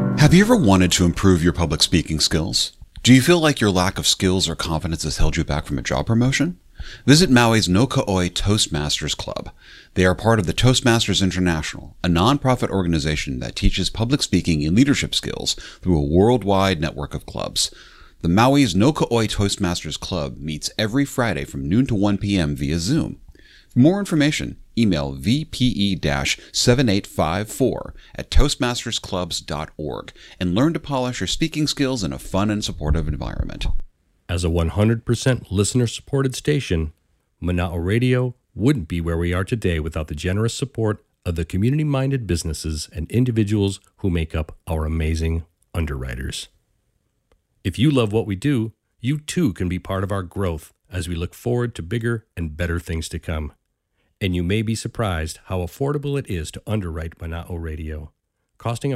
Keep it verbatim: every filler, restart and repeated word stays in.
Have you ever wanted to improve your public speaking skills? Do you feel like your lack of skills or confidence has held you back from a job promotion? Visit Maui's No Ka'oi Toastmasters Club. They are part of the Toastmasters International, a nonprofit organization that teaches public speaking and leadership skills through a worldwide network of clubs. The Maui's No Ka'oi Toastmasters Club meets every Friday from noon to one p.m. via Zoom. For more information, email v p e seven eight five four at toastmasters clubs dot org and learn to polish your speaking skills in a fun and supportive environment. As a one hundred percent listener-supported station, Mana'o Radio wouldn't be where we are today without the generous support of the community-minded businesses and individuals who make up our amazing underwriters. If you love what we do, you too can be part of our growth as we look forward to bigger and better things to come. And you may be surprised how affordable it is to underwrite Mana'o Radio, costing a